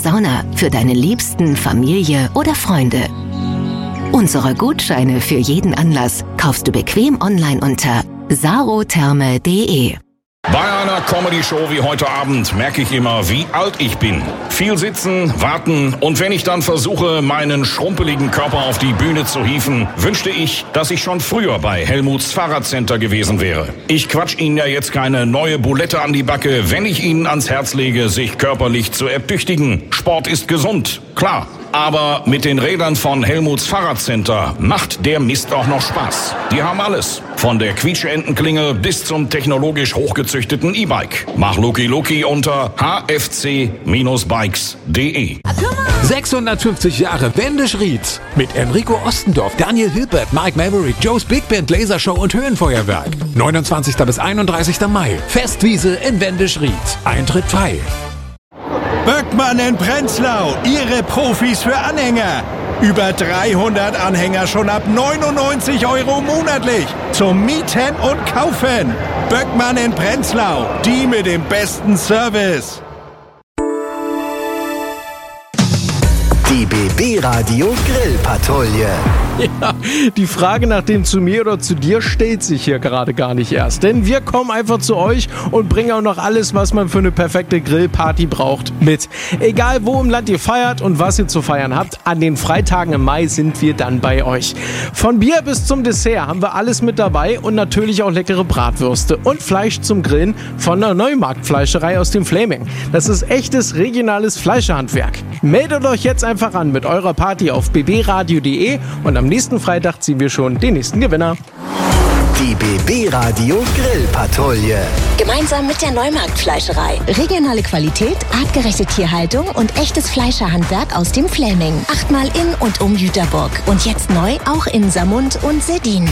Sauna für deine Liebsten, Familie oder Freunde. Unsere Gutscheine für jeden Anlass kaufst du bequem online unter sarotherme.de. Bei einer Comedy-Show wie heute Abend merke ich immer, wie alt ich bin. Viel sitzen, warten und wenn ich dann versuche, meinen schrumpeligen Körper auf die Bühne zu hieven, wünschte ich, dass ich schon früher bei Helmuts Fahrradcenter gewesen wäre. Ich quatsch Ihnen ja jetzt keine neue Bulette an die Backe, wenn ich Ihnen ans Herz lege, sich körperlich zu ertüchtigen. Sport ist gesund, klar. Aber mit den Rädern von Helmuts Fahrradcenter macht der Mist auch noch Spaß. Die haben alles. Von der Quietscheentenklingel bis zum technologisch hochgezüchteten E-Bike. Mach Luki unter hfc-bikes.de. 650 Jahre Wendisch-Rietz. Mit Enrico Ostendorf, Daniel Hilbert, Mike Maverick, Joe's Big Band Lasershow und Höhenfeuerwerk. 29. bis 31. Mai. Festwiese in Wendisch-Rietz. Eintritt frei. Böckmann in Prenzlau, Ihre Profis für Anhänger. Über 300 Anhänger schon ab 99 € monatlich. Zum Mieten und Kaufen. Böckmann in Prenzlau, die mit dem besten Service. Die BB Radio Grillpatrouille. Ja, die Frage nach dem zu mir oder zu dir stellt sich hier gerade gar nicht erst. Denn wir kommen einfach zu euch und bringen auch noch alles, was man für eine perfekte Grillparty braucht, mit. Egal wo im Land ihr feiert und was ihr zu feiern habt, an den Freitagen im Mai sind wir dann bei euch. Von Bier bis zum Dessert haben wir alles mit dabei und natürlich auch leckere Bratwürste und Fleisch zum Grillen von der Neumarktfleischerei aus dem Fläming. Das ist echtes regionales Fleischerhandwerk. Meldet euch jetzt einfach an mit eurer Party auf bbradio.de und am nächsten Freitag ziehen wir schon den nächsten Gewinner. Die BB Radio Grillpatrouille. Gemeinsam mit der Neumarktfleischerei. Regionale Qualität, artgerechte Tierhaltung und echtes Fleischerhandwerk aus dem Fläming. 8-mal in und um Jüterburg. Und jetzt neu auch in Samund und Seddin.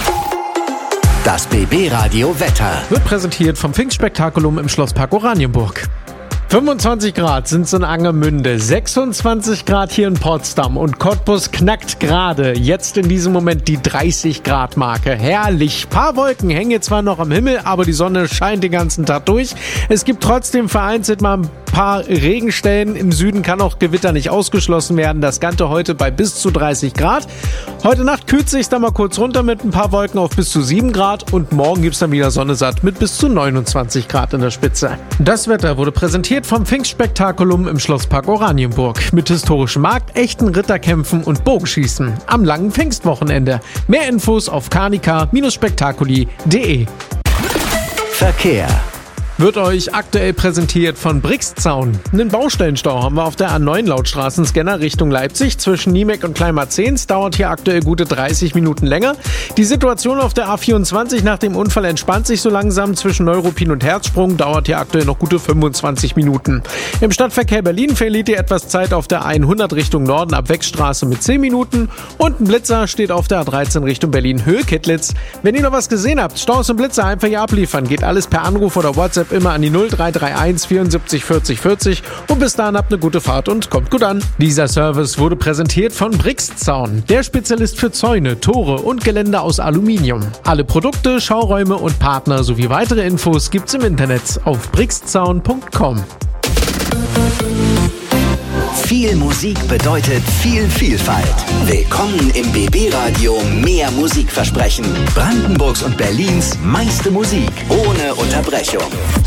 Das BB Radio Wetter Wird präsentiert vom Pfingstspektakulum im Schlosspark Oranienburg. 25 Grad sind es in Angermünde, 26 Grad hier in Potsdam und Cottbus knackt gerade jetzt in diesem Moment die 30 Grad Marke. Herrlich. Paar Wolken hängen jetzt zwar noch am Himmel, aber die Sonne scheint den ganzen Tag durch. Es gibt trotzdem vereinzelt mal ein paar Regenstellen. Im Süden kann auch Gewitter nicht ausgeschlossen werden. Das Ganze heute bei bis zu 30 Grad. Heute Nacht kühlt sich dann mal kurz runter mit ein paar Wolken auf bis zu 7 Grad und morgen gibt es dann wieder Sonne satt mit bis zu 29 Grad in der Spitze. Das Wetter wurde präsentiert vom Pfingstspektakulum im Schlosspark Oranienburg mit historischem Markt, echten Ritterkämpfen und Bogenschießen am langen Pfingstwochenende. Mehr Infos auf carnica-spektakuli.de. Verkehr. Wird euch aktuell präsentiert von Brixzaun. Einen Baustellenstau haben wir auf der A9 laut Straßenscanner Richtung Leipzig. Zwischen Niemek und Kleinmarzehns dauert hier aktuell gute 30 Minuten länger. Die Situation auf der A24 nach dem Unfall entspannt sich so langsam. Zwischen Neuruppin und Herzsprung dauert hier aktuell noch gute 25 Minuten. Im Stadtverkehr Berlin verliert ihr etwas Zeit auf der 100 Richtung Norden ab Wechstraße mit 10 Minuten. Und ein Blitzer steht auf der A13 Richtung Berlin-Höhe-Kittlitz. Wenn ihr noch was gesehen habt, Staus und Blitzer einfach hier abliefern. Geht alles per Anruf oder WhatsApp immer an die 0331 74 40 40 und bis dahin habt eine gute Fahrt und kommt gut an. Dieser Service wurde präsentiert von Brixzaun, der Spezialist für Zäune, Tore und Geländer aus Aluminium. Alle Produkte, Schauräume und Partner sowie weitere Infos gibt's im Internet auf brixzaun.com. Viel Musik bedeutet viel Vielfalt. Willkommen im BB Radio Mehr Musikversprechen. Brandenburgs und Berlins meiste Musik ohne Unterbrechung.